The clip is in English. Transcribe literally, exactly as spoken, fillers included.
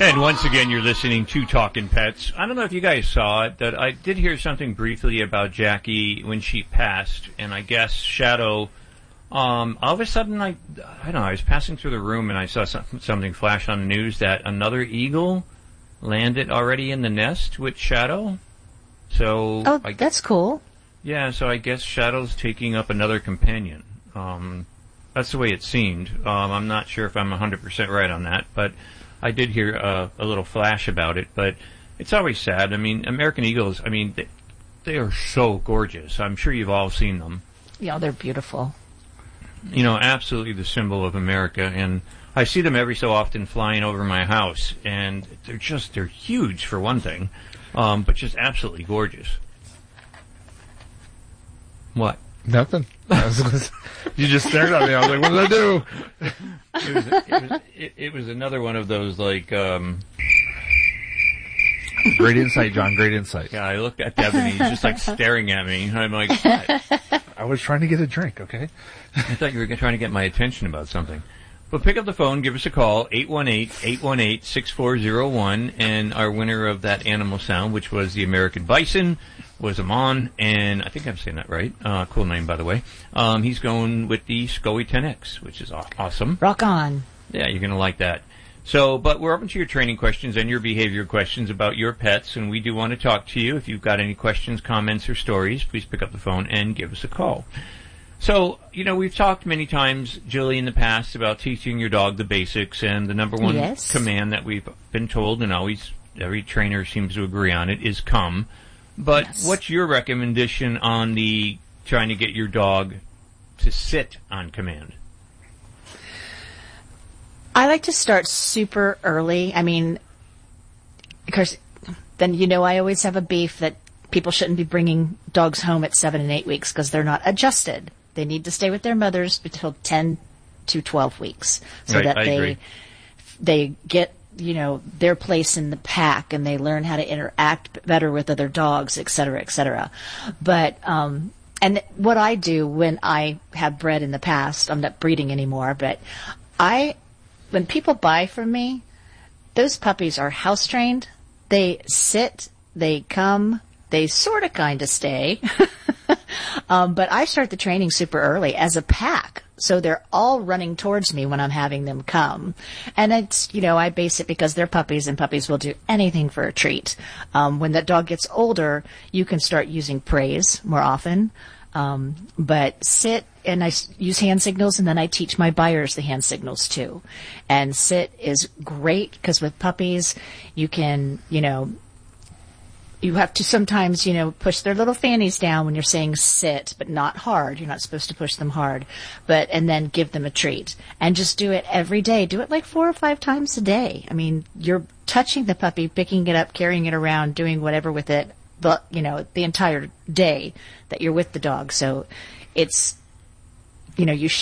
And once again, you're listening to Talkin' Pets. I don't know if you guys saw it, that I did hear something briefly about Jackie when she passed, and I guess Shadow, um, all of a sudden, I, I don't know, I was passing through the room and I saw some, something flash on the news that another eagle landed already in the nest with Shadow. So Oh, I, that's cool. Yeah, so I guess Shadow's taking up another companion. Um, that's the way it seemed. Um, I'm not sure if I'm one hundred percent right on that, but I did hear uh, a little flash about it. But it's always sad. I mean, American eagles, I mean, they, they are so gorgeous. I'm sure you've all seen them. Yeah, they're beautiful. You know, absolutely the symbol of America. And I see them every so often flying over my house, and they're just, they're huge for one thing, um, but just absolutely gorgeous. What? Nothing. I was gonna say, you just stared at me. I was like, what did I do? It was, it, was, it, it was another one of those, like, um... Great insight, John. Great insight. Yeah, I looked at Devin, and he's just, like, staring at me. I'm like, what? I was trying to get a drink, okay? I thought you were trying to get my attention about something. But pick up the phone, give us a call, eight one eight, eight one eight, six four zero one, and our winner of that animal sound, which was the American Bison, was Amon, and I think I'm saying that right. Uh, cool name, by the way. Um, he's going with the Scoey ten X, which is aw- awesome. Rock on. Yeah, you're going to like that. So, but we're open to your training questions and your behavior questions about your pets, and we do want to talk to you. If you've got any questions, comments, or stories, please pick up the phone and give us a call. So, you know, we've talked many times, Julie, in the past about teaching your dog the basics, and the number one yes. command that we've been told, and always every trainer seems to agree on it, is come. But yes. what's your recommendation on the trying to get your dog to sit on command? I like to start super early. I mean, of course, then you know I always have a beef that people shouldn't be bringing dogs home at seven and eight weeks because they're not adjusted. They need to stay with their mothers until ten to twelve weeks so right, that I they agree. they get, you know, their place in the pack and they learn how to interact better with other dogs, et cetera, et cetera. But, um, and what I do when I have bred in the past, I'm not breeding anymore, but I, when people buy from me, those puppies are house trained. They sit, they come, they sort of kind of stay. um, but I start the training super early as a pack. So they're all running towards me when I'm having them come. And it's, you know, I base it because they're puppies and puppies will do anything for a treat. Um, when that dog gets older, you can start using praise more often. Um, but sit and I s- use hand signals, and then I teach my buyers the hand signals too. And sit is great because with puppies, you can, you know, you have to sometimes, you know, push their little fannies down when you're saying sit, but not hard. You're not supposed to push them hard. But, and then give them a treat. And just do it every day. Do it like four or five times a day. I mean, you're touching the puppy, picking it up, carrying it around, doing whatever with it, the, you know, the entire day that you're with the dog. So it's, you know, you